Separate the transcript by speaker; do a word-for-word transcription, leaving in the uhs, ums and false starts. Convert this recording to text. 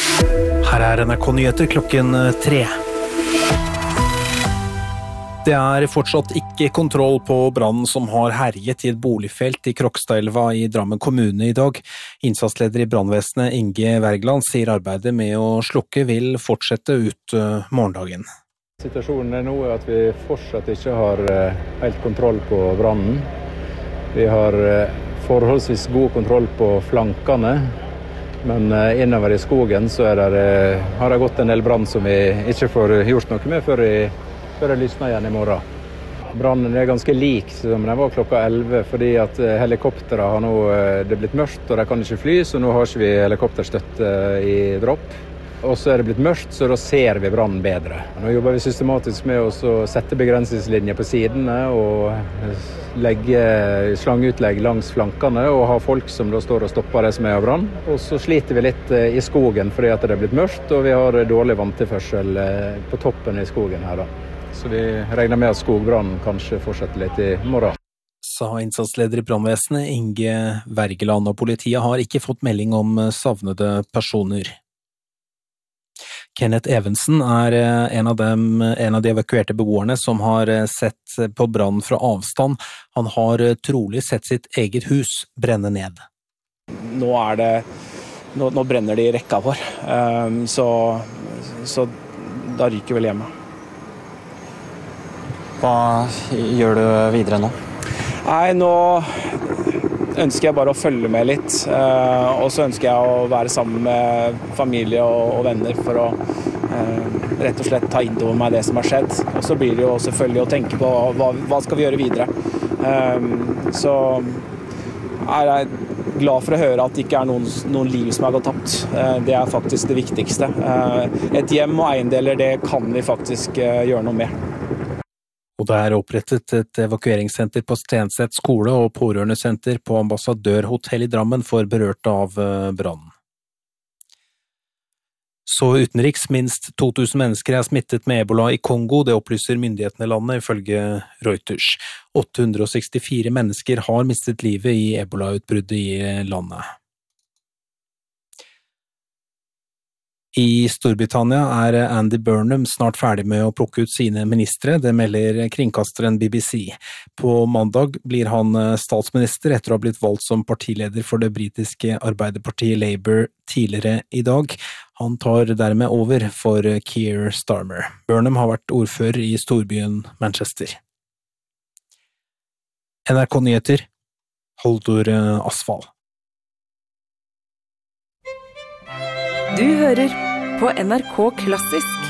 Speaker 1: Her er N R K-nyheter klokken tre. Det er fortsatt ikke kontroll på brannen som har herjet i et boligfelt i Krokstadelva i Drammen kommune i dag. Innsatsleder i brannvesenet Inge Wergeland sier arbeidet med å slukke vil fortsette ut morgendagen.
Speaker 2: Situasjonen er nå at vi fortsatt ikke har helt kontroll på brannen. Vi har forholdsvis god kontroll på flankene, men innover i skogen så er det, har det gått en del brann som vi ikke får gjort noe med før, i, før det lysner igjen i morgen. Brannen er ganske lik som den var klokka elleve, fordi at helikopteret har nå det er blitt mørkt og de kan ikke fly, så nå har ikke vi helikopterstøtte i dropp. Og så er det blitt mørkt, så da ser vi brannen bedre. Nå jobber vi systematisk med å sette begrensningslinjer på sidene og legge slangeutlegg langs flankene og ha folk som da står og stopper det som er av brann. Og så sliter vi litt i skogen fordi at det er blitt mørkt, og vi har dårlig vanntilførsel på toppen i skogen her da. Så vi regner med at skogbrannen kanskje fortsetter litt i morgen.
Speaker 1: Sa innsatsleder i brannvesenet Inge Wergeland, og politiet har ikke fått melding om savnede personer. Kenneth Evensen er en av, dem, en av de evakuerte beboerne som har sett på brann fra avstand. Han har trolig sett sitt eget hus brenne ned.
Speaker 3: Nå, er det, nå, nå brenner det i rekka vår, um, så, så da ryker vel hjemme.
Speaker 4: Hva gjør du videre nå?
Speaker 3: Nei, nå ønsker jeg bare å følge med litt, og så ønsker jeg å være sammen med familie og venner for å rett og slett ta inn over meg det som har skjedd. Og så blir det jo selvfølgelig å tenke på hva, hva skal vi gjøre videre. Så er jeg glad for å høre at det ikke er noen, noen liv som har gått tapt. Det er faktisk det viktigste. Et hjem og eiendeler, det kan vi faktisk gjøre noe med.
Speaker 1: Og det er opprettet et evakueringssenter på Stenseth skole og pårørendesenter på Ambassadørhotell i Drammen for berørte av brannen. Så utenriks minst to tusen mennesker er smittet med ebola i Kongo, det opplyser myndighetene i landet ifølge Reuters. åtte hundre og sekstifire mennesker har mistet livet i ebolautbruddet i landet. I Storbritannia er Andy Burnham snart ferdig med å plukke ut sine ministre, det melder kringkasteren B B C. På mandag blir han statsminister etter å ha blitt valgt som partileder for det britiske arbeiderpartiet Labour tidligere i dag. Han tar dermed over for Keir Starmer. Burnham har vært ordfører i storbyen Manchester. N R K-nyheter, Haldor Asfall.
Speaker 5: Du hører på N R K Klassisk.